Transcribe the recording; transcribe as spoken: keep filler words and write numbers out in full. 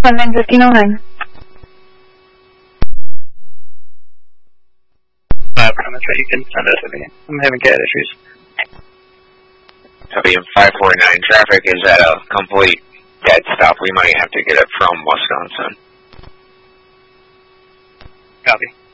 one nine fifteen oh nine. Uh, promise that you can send us again. I'm having cat issues. W five four nine traffic is at a complete dead stop. We might have to get it from Wisconsin. Copy.